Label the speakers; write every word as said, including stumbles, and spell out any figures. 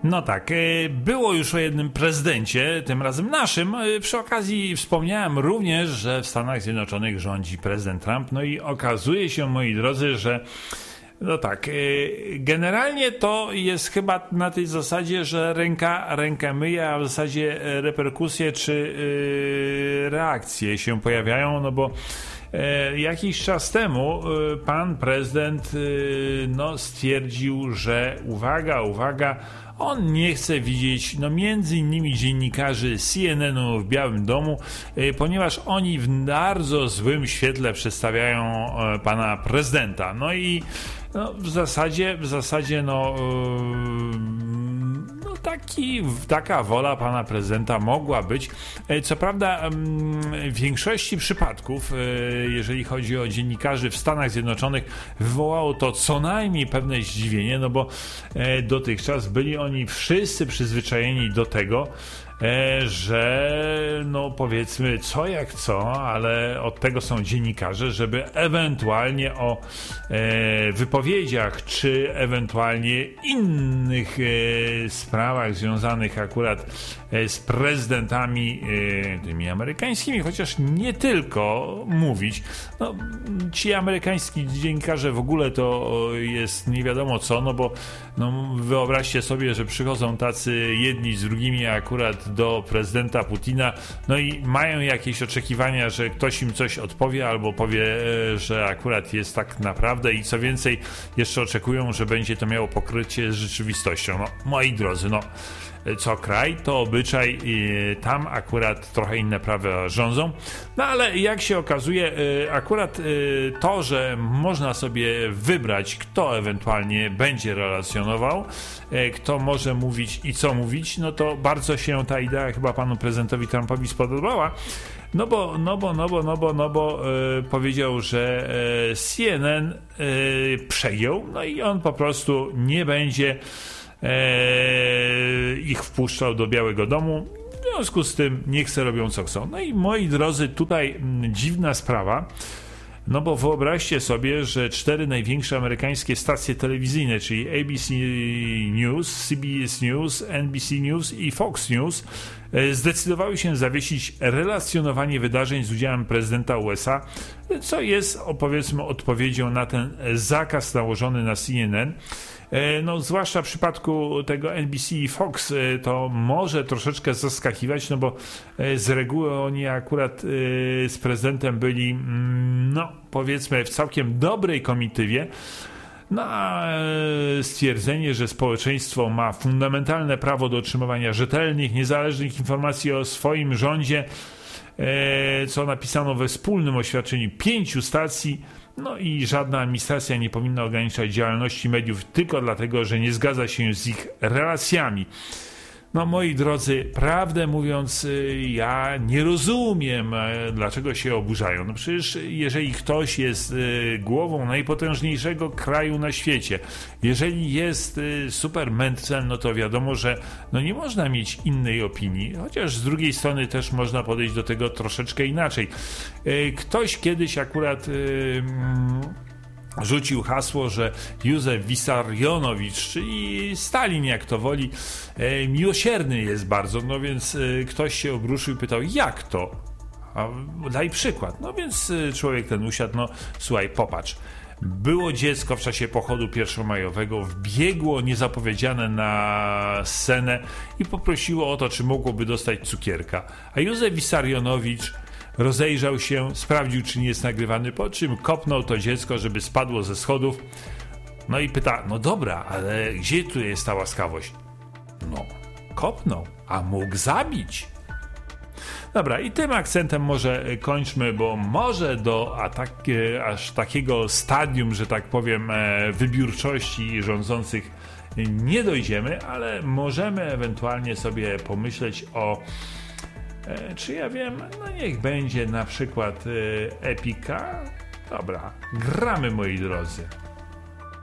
Speaker 1: No tak, było już o jednym prezydencie, tym razem naszym. Przy okazji wspomniałem również, że w Stanach Zjednoczonych rządzi prezydent Trump. No i okazuje się, moi drodzy, że no tak, generalnie to jest chyba na tej zasadzie, że ręka rękę myje, a w zasadzie reperkusje czy reakcje się pojawiają, no bo jakiś czas temu pan prezydent no, stwierdził, że uwaga, uwaga, on nie chce widzieć no, między innymi dziennikarzy C N N u w Białym Domu, ponieważ oni w bardzo złym świetle przedstawiają pana prezydenta. No i no, w zasadzie, w zasadzie no... Yy, Taki, taka wola pana prezydenta mogła być. Co prawda w większości przypadków, jeżeli chodzi o dziennikarzy w Stanach Zjednoczonych, wywołało to co najmniej pewne zdziwienie, no bo dotychczas byli oni wszyscy przyzwyczajeni do tego, że no powiedzmy co jak co, ale od tego są dziennikarze, żeby ewentualnie o e, wypowiedziach czy ewentualnie innych e, sprawach związanych akurat e, z prezydentami e, tymi amerykańskimi, chociaż nie tylko mówić. No, ci amerykańscy dziennikarze w ogóle to jest nie wiadomo co, no bo no, wyobraźcie sobie, że przychodzą tacy jedni z drugimi akurat do prezydenta Putina, no i mają jakieś oczekiwania, że ktoś im coś odpowie albo powie, że akurat jest tak naprawdę i co więcej, jeszcze oczekują, że będzie to miało pokrycie z rzeczywistością. No, moi drodzy, no co kraj, to obyczaj, tam akurat trochę inne prawa rządzą. No ale jak się okazuje, akurat to, że można sobie wybrać, kto ewentualnie będzie relacjonował, kto może mówić i co mówić, no to bardzo się ta idea chyba panu prezydentowi Trumpowi spodobała. No bo, no bo, no bo, no bo, no bo e, powiedział, że e, C N N e, przejął, no i on po prostu nie będzie e, ich wpuszczał do Białego Domu. W związku z tym niech se robią co chcą. No i moi drodzy, tutaj m, dziwna sprawa. No bo wyobraźcie sobie, że cztery największe amerykańskie stacje telewizyjne, czyli A B C News, C B S News, N B C News i Fox News, zdecydowały się zawiesić relacjonowanie wydarzeń z udziałem prezydenta U S A, co jest, powiedzmy, odpowiedzią na ten zakaz nałożony na C N N. No, zwłaszcza w przypadku tego N B C i Fox to może troszeczkę zaskakiwać, no bo z reguły oni akurat z prezydentem byli, no powiedzmy, w całkiem dobrej komitywie. No a stwierdzenie, że społeczeństwo ma fundamentalne prawo do otrzymywania rzetelnych, niezależnych informacji o swoim rządzie, co napisano we wspólnym oświadczeniu pięciu stacji. No i żadna administracja nie powinna ograniczać działalności mediów tylko dlatego, że nie zgadza się z ich relacjami. No moi drodzy, prawdę mówiąc, ja nie rozumiem, dlaczego się oburzają. No przecież jeżeli ktoś jest głową najpotężniejszego kraju na świecie, jeżeli jest super mędrcem, no to wiadomo, że no nie można mieć innej opinii, chociaż z drugiej strony też można podejść do tego troszeczkę inaczej. Ktoś kiedyś akurat rzucił hasło, że Józef Wissarionowicz, czyli Stalin, jak to woli, e, miłosierny jest bardzo, no więc e, ktoś się obruszył i pytał, jak to? A, daj przykład. No więc e, człowiek ten usiadł, no słuchaj, popatrz. Było dziecko w czasie pochodu pierwszomajowego, wbiegło niezapowiedziane na scenę i poprosiło o to, czy mogłoby dostać cukierka. A Józef Wissarionowicz rozejrzał się, sprawdził, czy nie jest nagrywany, po czym kopnął to dziecko, żeby spadło ze schodów. No i pyta, no dobra, ale gdzie tu jest ta łaskawość? No, kopnął, a mógł zabić. Dobra, i tym akcentem może kończmy, bo może do atak, aż takiego stadium, że tak powiem, wybiórczości rządzących nie dojdziemy, ale możemy ewentualnie sobie pomyśleć o E, czy ja wiem, no niech będzie na przykład e, Epika. Dobra, gramy, moi drodzy.